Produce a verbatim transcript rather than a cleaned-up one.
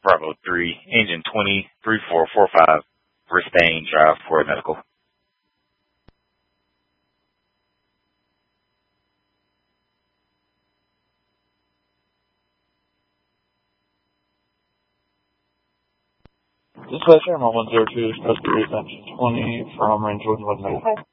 Bravo three, engine twenty, three four four five, Brisbane Drive for medical. Dispatcher, I'm on one zero two, supposed to be engine twenty from range one one nine.